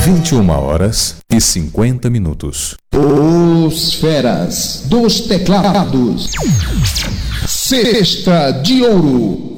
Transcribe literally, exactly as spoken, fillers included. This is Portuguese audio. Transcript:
vinte e uma horas e cinquenta minutos. Os feras dos teclados. Cesta de Ouro.